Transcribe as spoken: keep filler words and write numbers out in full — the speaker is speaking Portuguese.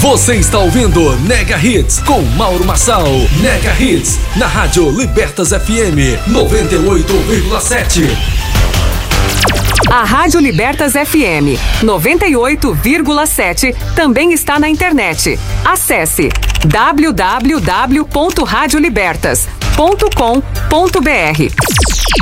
Você está ouvindo Mega Hits com Mauro Marçal. Mega Hits na Rádio Libertas F M noventa e oito vírgula sete. A Rádio Libertas F M noventa e oito vírgula sete também está na internet. Acesse w w w ponto rádio libertas ponto com ponto b r.